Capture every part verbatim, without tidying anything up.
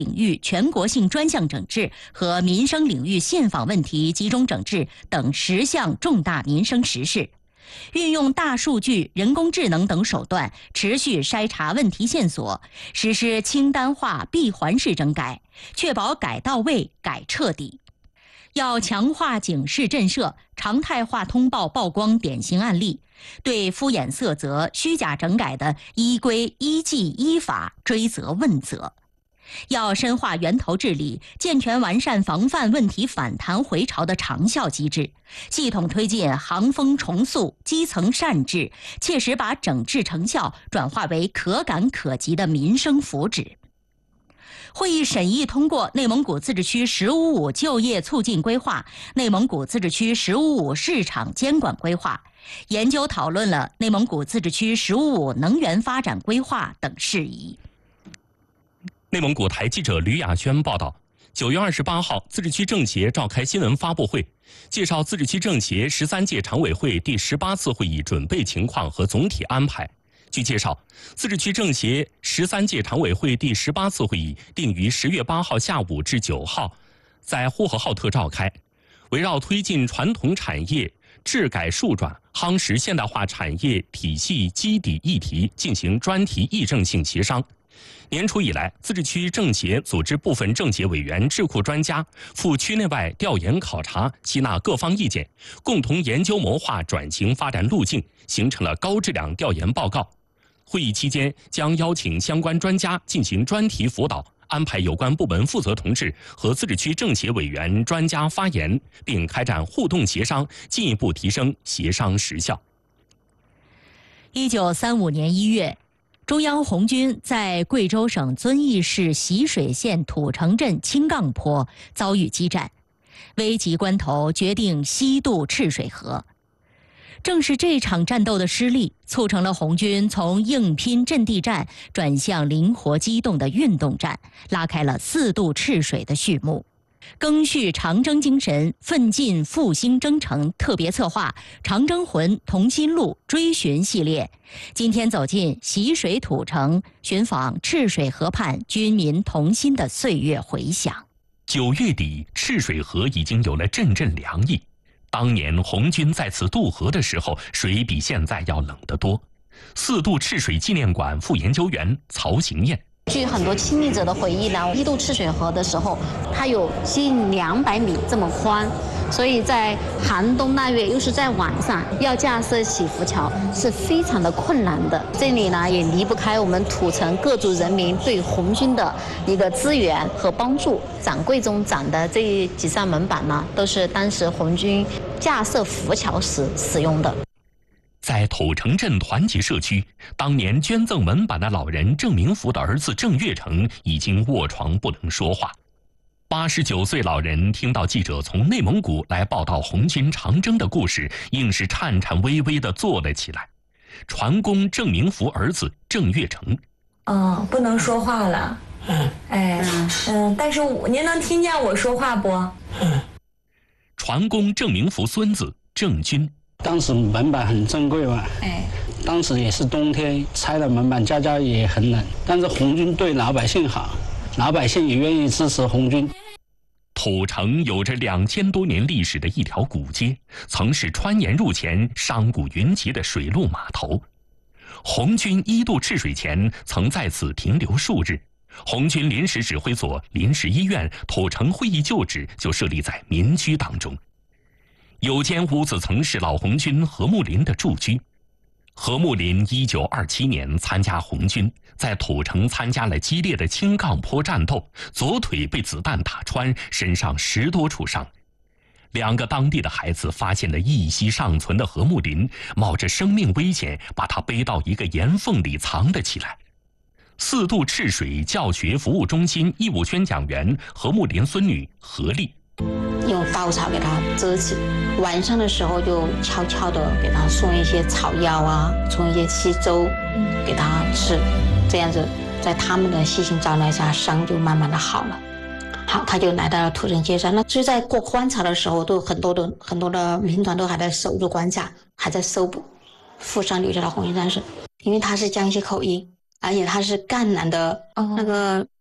领域全国性专项整治和民生领域现访问题集中整治等十项重大民生实事，运用大数据、人工智能等手段，持续筛查问题线索，实施清单化闭环式整改，确保改到位、改彻底。要强化警示震慑，常态化通报曝光典型案例，对敷衍塞责、虚假整改的依规依纪依法追责问责。要深化源头治理，健全完善防范问题反弹回潮的长效机制，系统推进行风重塑、基层善治，切实把整治成效转化为可感可及的民生福祉。会议审议通过内蒙古自治区“十五五”就业促进规划、内蒙古自治区“十五五”市场监管规划，研究讨论了内蒙古自治区“十五五”能源发展规划等事宜。 内蒙古台记者吕亚轩报道，九月二十八号，自治区政协召开新闻发布会，介绍自治区政协十三届常委会第十八次会议准备情况和总体安排。据介绍，自治区政协十三届常委会第十八次会议定于十月八号下午至九号在呼和浩特召开，围绕推进传统产业治改数转、夯实现代化产业体系基底议题进行专题议政性协商。年初以来，自治区政协组织部分政协委员、智库专家赴区内外调研考察，吸纳各方意见，共同研究谋划转型发展路径，形成了高质量调研报告。会议期间，将邀请相关专家进行专题辅导，安排有关部门负责同志和自治区政协委员、专家发言，并开展互动协商，进一步提升协商实效。 一九三五年一月，中央红军在贵州省遵义市习水县土城镇青杠坡遭遇激战，危急关头决定西渡赤水河。正是这场战斗的失利，促成了红军从硬拼阵地战转向灵活机动的运动战，拉开了四渡赤水的序幕。赓续长征精神，奋进复兴征程特别策划《长征魂·同心路》追寻系列，今天走进习水土城，寻访赤水河畔军民同心的岁月回响。 九月底，赤水河已经有了阵阵凉意。当年红军在此渡河的时候，水比现在要冷得多。四渡赤水纪念馆副研究员曹行燕， 据很多亲历者的回忆呢，一渡赤水河的时候，它有近两百米这么宽，所以在寒冬腊月，又是在晚上，要架设起浮桥是非常的困难的。这里呢，也离不开我们土城各族人民对红军的一个支援和帮助。展柜中展的这几扇门板呢，都是当时红军架设浮桥时使用的。 在土城镇团结社区，当年捐赠门板的老人郑明福的儿子郑月成已经卧床不能说话。八十九岁老人听到记者从内蒙古来报道红军长征的故事，硬是颤颤巍巍地坐了起来。船工郑明福儿子郑月成， 哦，不能说话了。嗯，哎，嗯，但是我您能听见我说话不？ 嗯。船工郑明福孙子郑军， 当时门板很珍贵嘛，哎，当时也是冬天，拆了门板，家家也很冷。但是红军对老百姓好，老百姓也愿意支持红军。 土城有着两千多年历史的一条古街，曾是穿盐入黔、商贾云集的水陆码头。红军一渡赤水前，曾在此停留数日。红军临时指挥所、临时医院、土城会议旧址就设立在民居当中。有间屋子曾是老红军何木林的住居。何木林一九二七年参加红军，在土城参加了激烈的青杠坡战斗，左腿被子弹打穿，身上十多处伤。两个当地的孩子发现了一息尚存的何木林，冒着生命危险把他背到一个岩缝里藏了起来。四渡赤水教学服务中心义务宣讲员何木林孙女何丽， 用稻草给它遮起，晚上的时候就悄悄地给它送一些草药啊，送一些稀粥给它吃，这样子在他们的细心照料下，伤就慢慢的好了。好，他就来到了土城街上。那就在过关卡的时候，都很多的很多的民团都还在守住关卡，还在搜捕负伤留下的红衣战士，因为他是江西口音，而且他是赣南的那个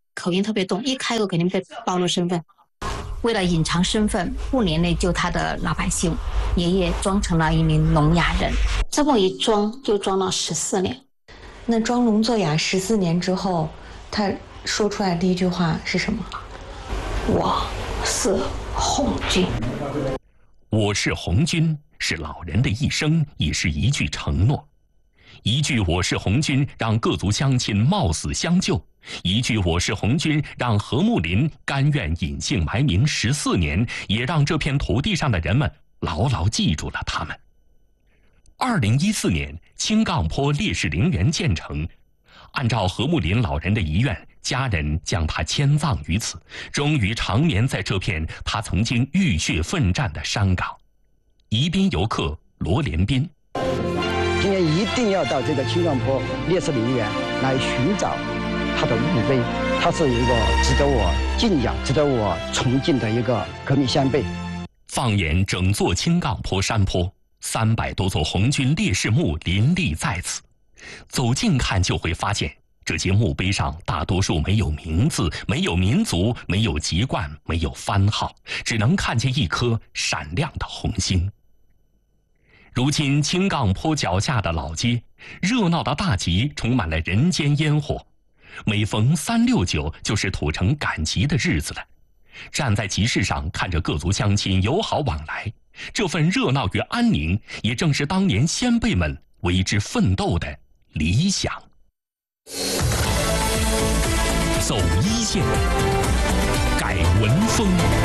口音特别重，一开口肯定被暴露身份。为了隐藏身份，不连累救他的老百姓，爷爷装成了一名聋哑人。这么一装就装了十四年。 那装聋作哑十四年之后，他说出来第一句话是什么？ 我是红军。 我是红军是老人的一生，也是一句承诺。一句我是红军让各族乡亲冒死相救，一句我是红军让何木林甘愿隐姓埋名十四年，也让这片土地上的人们牢牢记住了他们。二零一四年，青杠坡烈士陵园建成，按照何木林老人的遗愿，家人将他迁葬于此，终于长眠在这片他曾经浴血奋战的山岗。宜宾游客罗连斌， 今年一定要到这个青杠坡烈士陵园来寻找他的墓碑，他是一个值得我敬仰、值得我崇敬的一个革命先辈。 放眼整座青杠坡山坡，三百多座红军烈士墓林立在此，走近看就会发现，这些墓碑上大多数没有名字，没有民族，没有籍贯，没有番号，只能看见一颗闪亮的红星。如今青杠坡脚下的老街，热闹的大集充满了人间烟火，每逢三六九就是土城赶集的日子了。站在集市上看着各族乡亲友好往来，这份热闹与安宁，也正是当年先辈们为之奋斗的理想。走一线，改文风。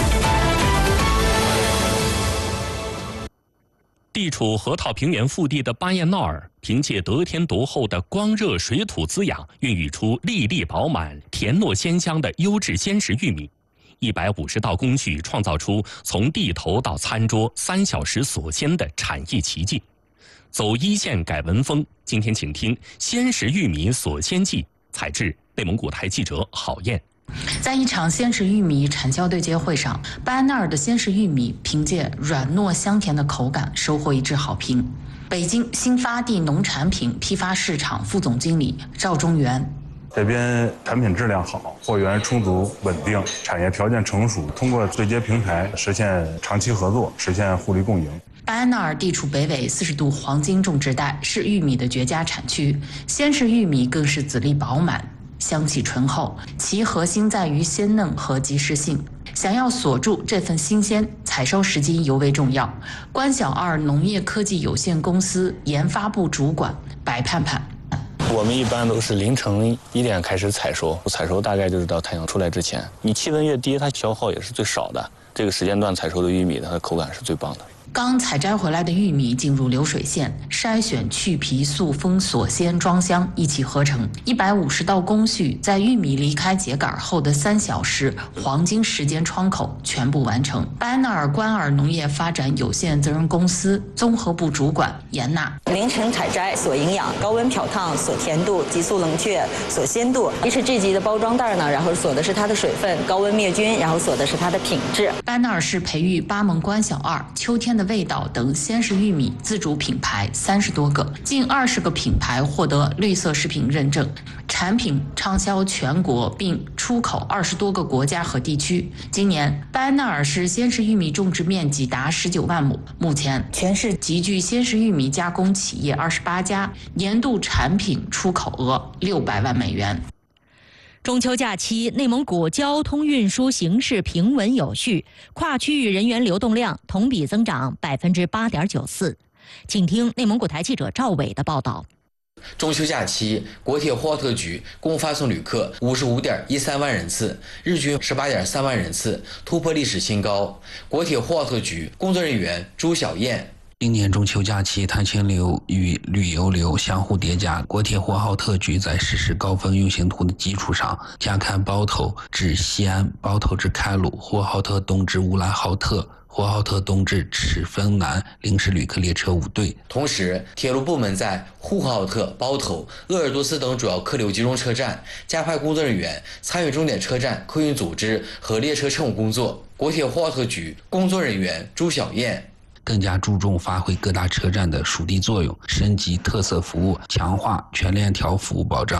地处河套平原腹地的巴彦淖尔，凭借得天独厚的光热水土滋养，孕育出粒粒饱满、甜糯鲜香的优质鲜食玉米。一百五十道工序创造出从地头到餐桌三小时锁鲜的产业奇迹。走一线改文风，今天请听鲜食玉米锁鲜记，采制内蒙古台记者郝燕。 在一场鲜食玉米产销对接会上，巴彦淖尔的鲜食玉米凭借软糯香甜的口感收获一致好评。北京新发地农产品批发市场副总经理赵中原， 这边产品质量好，货源充足稳定，产业条件成熟，通过对接平台实现长期合作，实现互利共赢。 巴彦淖尔地处北纬四十度黄金种植带，是玉米的绝佳产区，鲜食玉米更是籽粒饱满，香气醇厚，其核心在于鲜嫩和及时性。想要锁住这份新鲜，采收时机尤为重要。关小二农业科技有限公司研发部主管白盼盼， 我们一般都是凌晨一点开始采收，采收大概就是到太阳出来之前。你气温越低，它消耗也是最少的。这个时间段采收的玉米，它的口感是最棒的。 刚采摘回来的玉米进入流水线筛选、去皮、塑封、锁鲜、装箱，一气呵成。一百五十道工序在玉米离开秸秆后的三小时黄金时间窗口全部完成。巴彦淖尔关尔农业发展有限责任公司综合部主管严娜， 凌晨采摘锁营养，高温漂烫锁甜度，急速冷却锁鲜度。H G 级的包装袋呢，然后锁的是它的水分，高温灭菌，然后锁的是它的品质。 巴彦淖尔市培育巴蒙关小二、秋天的味道等鲜食玉米自主品牌三十多个，近二十个品牌获得绿色食品认证，产品畅销全国并出口二十多个国家和地区。今年巴彦淖尔市鲜食玉米种植面积达十九万亩，目前全市集聚鲜食玉米加工企业二十八家，年度产品出口额六百万美元。 中秋假期，内蒙古交通运输形势平稳有序，跨区域人员流动量同比增长百分之八点九四。请听内蒙古台记者赵伟的报道。 中秋假期，国铁呼和浩特局共发送旅客五十五点一三万人次，日均十八点三万人次，突破历史新高。国铁呼和浩特局工作人员朱小燕。 今年中秋假期，探亲流与旅游流相互叠加。国铁呼和浩特局在实施高峰运行图的基础上，加开包头至西安、包头至开鲁、呼和浩特东至乌兰浩特、呼和浩特东至赤峰南临时旅客列车五对。 同时，铁路部门在呼和浩特、包头、鄂尔多斯等主要客流集中车站加派工作人员参与终点车站客运组织和列车乘务工作。国铁呼和浩特局工作人员朱小燕。 更加注重发挥各大车站的属地作用，升级特色服务，强化全链条服务保障。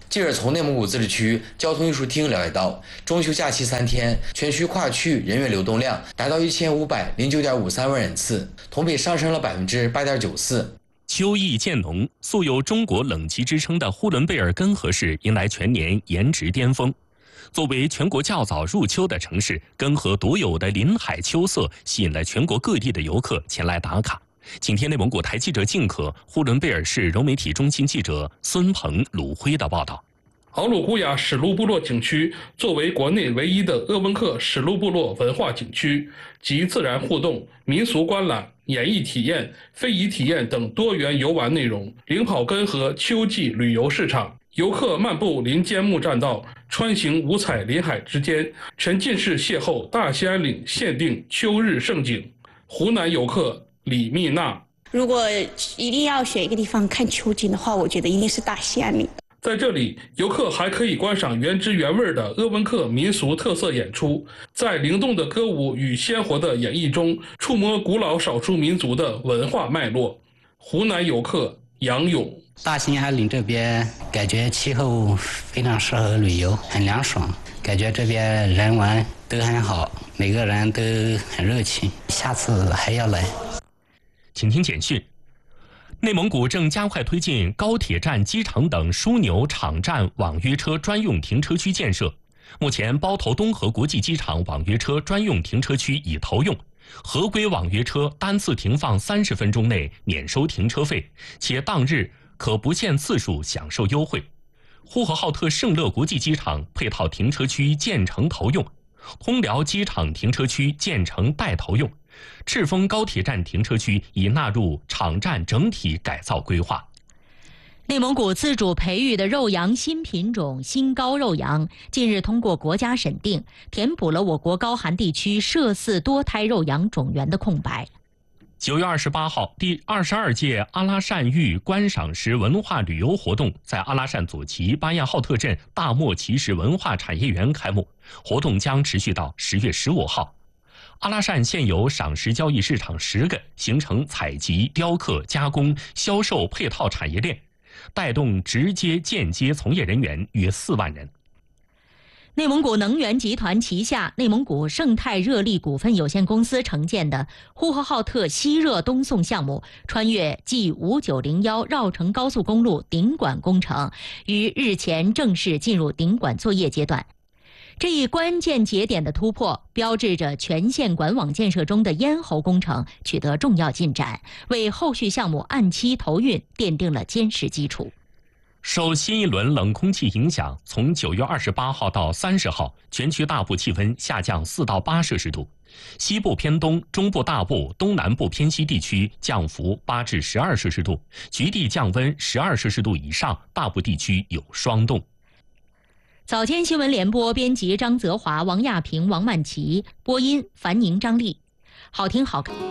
记者从内蒙古自治区交通运输厅了解到，中秋假期三天，全区跨区人员流动量达到一千五百零九点五三万人次，同比上升了百分之八点九四。 秋意渐浓，素有中国冷极之称的呼伦贝尔根河市迎来全年颜值巅峰。作为全国较早入秋的城市，根河独有的林海秋色吸引了全国各地的游客前来打卡。请听内蒙古台记者静可、呼伦贝尔市融媒体中心记者孙鹏、鲁辉的报道。 敖鲁古雅史路部落景区作为国内唯一的鄂温克史路部落文化景区，集自然互动、民俗观览、演艺体验、非遗体验等多元游玩内容，领跑根河秋季旅游市场。游客漫步林间木栈道，穿行五彩林海之间，沉浸式邂逅大兴安岭限定秋日盛景。湖南游客李蜜娜， 如果一定要选一个地方看秋景的话，我觉得一定是大兴安岭。 在这里，游客还可以观赏原汁原味的鄂温克民俗特色演出，在灵动的歌舞与鲜活的演绎中，触摸古老少数民族的文化脉络。湖南游客杨勇， 大兴安岭这边感觉气候非常适合旅游，很凉爽，感觉这边人文都很好，每个人都很热情，下次还要来。 请听简讯。内蒙古正加快推进高铁站、机场等枢纽场站网约车专用停车区建设。目前，包头东河国际机场网约车专用停车区已投用，合规网约车单次停放三十分钟内免收停车费，且当日可不限次数享受优惠。呼和浩特圣乐国际机场配套停车区建成投用，通辽机场停车区建成待投用。赤峰高铁站停车区已纳入场站整体改造规划。 内蒙古自主培育的肉羊新品种新高肉羊近日通过国家审定，填补了我国高寒地区涉饲多胎肉羊种源的空白。 九月二十八号，第二十二届阿拉善玉观赏石文化旅游活动在阿拉善左旗巴彦浩特镇大漠奇石文化产业园开幕，活动将持续到十月十五号。阿拉善现有赏石交易市场十个，形成采集、雕刻、加工、销售配套产业链，带动直接、间接从业人员约四万人。 内蒙古能源集团旗下内蒙古盛泰热力股份有限公司承建的呼和浩特西热东送项目穿越 G 五九零一绕城高速公路顶管工程，于日前正式进入顶管作业阶段。这一关键节点的突破，标志着全线管网建设中的咽喉工程取得重要进展，为后续项目按期投运奠定了坚实基础。 受新一轮冷空气影响，从九月二十八号到三十号，全区大部气温下降四到八摄氏度，西部偏东、中部大部、东南部偏西地区降幅八至十二摄氏度，局地降温十二摄氏度以上，大部地区有霜冻。 早间新闻联播编辑张泽华、王亚平、王曼琪，播音樊宁、张丽。好听好看，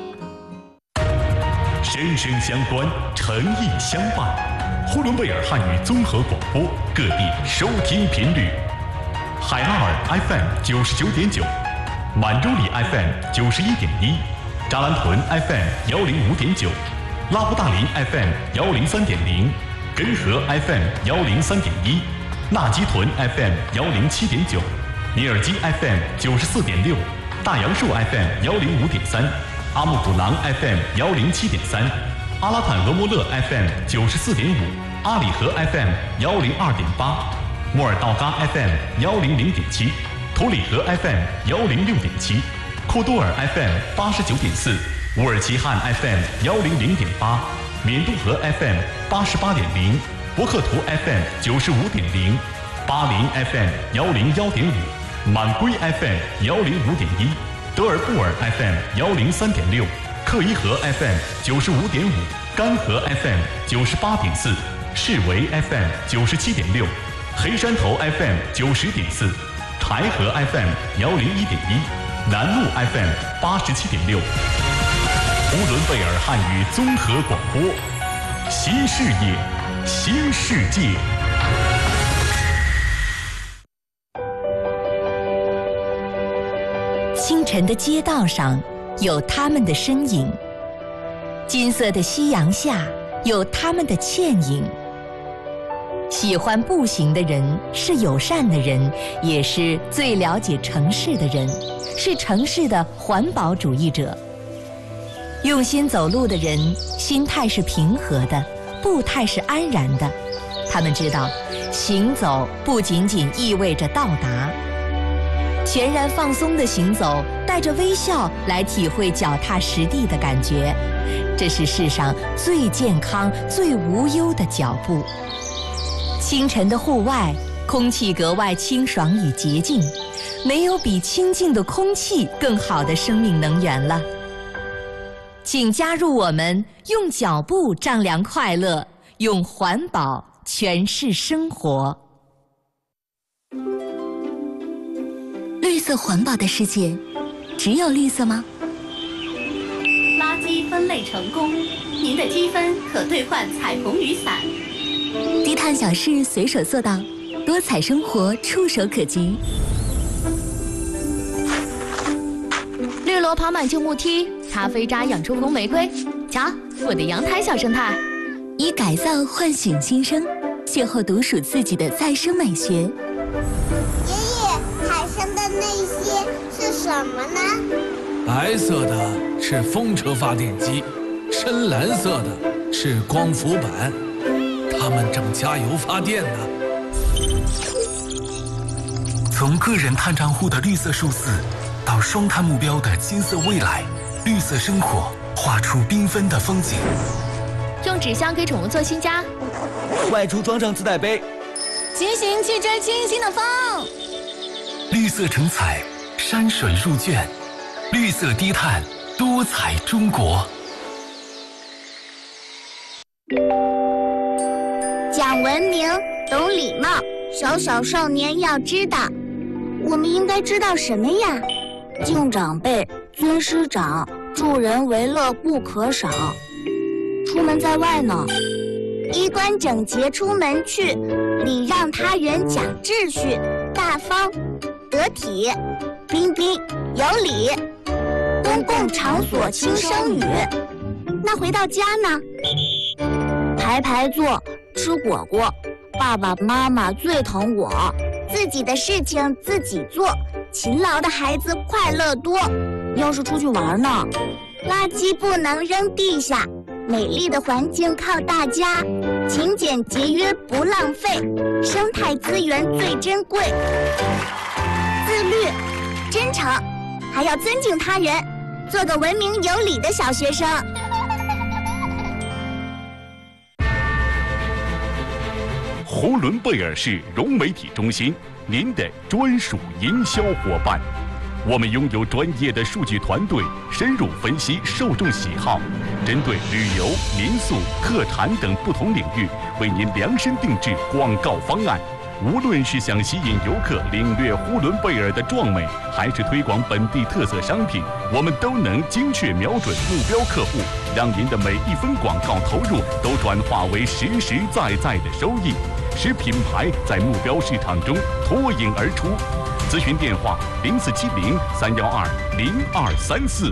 声声相关，诚意相伴。呼伦贝尔汉语综合广播，各地收听频率：海拉尔 F M 九十九点九，满洲里 F M 九十一点一，扎兰屯 F M 幺零五点九，拉布大林 F M 幺零三点零，根河 F M 幺零三点一。纳吉屯 F M 幺零七点九，尼尔基 F M 九十四点六，大杨树 F M 幺零五点三，阿木古囊 F M 幺零七点三，阿拉坦俄莫勒 F M 九十四点五，阿里河 F M 幺零二点八，莫尔道嘎 F M 幺零零点七，图里河 F M 幺零六点七，库多尔 F M 八十九点四，乌尔齐汉 F M 幺零零点八，缅都河 F M 八十八点零。博克图 F M 九十五点零，巴林 F M 幺零幺点五，满归 F M 幺零五点一，德尔布尔 F M 幺零三点六，克伊河 F M 九十五点五，干河 F M 九十八点四，士维 F M 九十七点六，黑山头 F M 九十点四，柴河 F M 幺零一点一，南路 F M 八十七点六。呼伦贝尔汉语综合广播，新视野。新世界。 清晨的街道上有他们的身影，金色的夕阳下有他们的倩影。 喜欢步行的人，是友善的人，也是最了解城市的人，是城市的环保主义者。用心走路的人，心态是平和的，步态是安然的。他们知道，行走不仅仅意味着到达。全然放松的行走，带着微笑来体会脚踏实地的感觉，这是世上最健康、最无忧的脚步。清晨的户外，空气格外清爽与洁净，没有比清净的空气更好的生命能源了。请加入我们，用脚步丈量快乐，用环保诠释生活。绿色环保的世界，只有绿色吗？ 垃圾分类成功，您的积分可兑换彩虹雨伞。 低碳小事随手做到，多彩生活触手可及。 绿萝跑满旧木梯，咖啡渣养出红玫瑰。瞧，我的阳台小生态。 以改造唤醒新生，邂逅独属自己的再生美学。 爷爷，海上的那些是什么呢？ 白色的是风车发电机，深蓝色的是光伏板，它们正加油发电呢。 从个人碳账户的绿色数字，到双碳目标的金色未来，绿色生活画出缤纷的风景。 用纸箱给宠物做新家， 外出装上自带杯， 骑行去追清新的风。 绿色成彩，山水入卷，绿色低碳，多彩中国。 讲文明，懂礼貌，小小少年要知道。我们应该知道什么呀？敬长辈，尊师长，助人为乐不可少。出门在外呢，衣冠整洁出门去，礼让他人讲秩序，大方得体，彬彬有礼。公共场所轻声语。那回到家呢？排排坐，吃火锅，爸爸妈妈最疼我。自己的事情自己做，勤劳的孩子快乐多。要是出去玩呢，垃圾不能扔地下，美丽的环境靠大家，勤俭节约不浪费，生态资源最珍贵。自律、真诚，还要尊敬他人，做个文明有礼的小学生。 呼伦贝尔市融媒体中心，您的专属营销伙伴。我们拥有专业的数据团队，深入分析受众喜好，针对旅游、民宿、特产等不同领域，为您量身定制广告方案。无论是想吸引游客领略呼伦贝尔的壮美，还是推广本地特色商品，我们都能精确瞄准目标客户，让您的每一分广告投入都转化为实实在在的收益，使品牌在目标市场中脱颖而出。咨询电话：零四七零三幺二零二三四。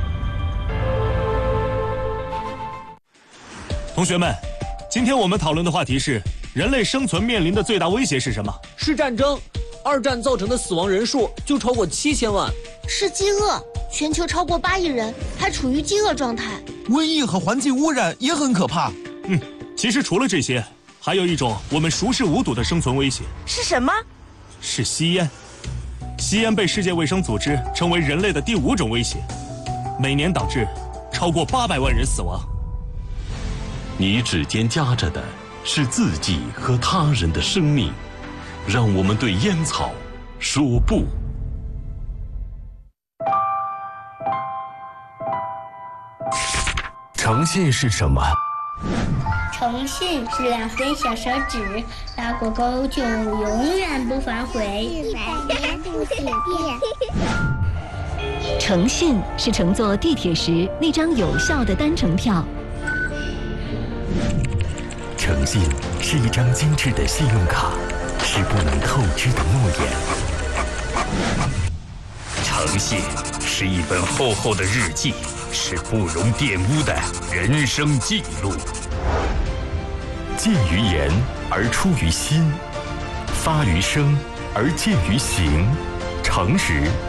同学们，今天我们讨论的话题是：人类生存面临的最大威胁是什么？ 是战争。二战造成的死亡人数就超过七千万。 是饥饿，全球超过八亿人还处于饥饿状态。 瘟疫和环境污染也很可怕。 嗯，其实除了这些，还有一种我们熟视无睹的生存威胁。 是什么？ 是吸烟。吸烟被世界卫生组织称为人类的第五种威胁，每年导致超过八百万人死亡。 你指尖夹着的是自己和他人的生命，让我们对烟草说不。 诚信是什么？ 诚信是两根小手指拉过钩就永远不反悔。 诚信是乘坐地铁时那张有效的单程票。 诚信是一张精致的信用卡，是不能透支的诺言。 诚信是一本厚厚的日记，是不容玷污的人生记录。 见于言而出于心，发于声而见于行，诚实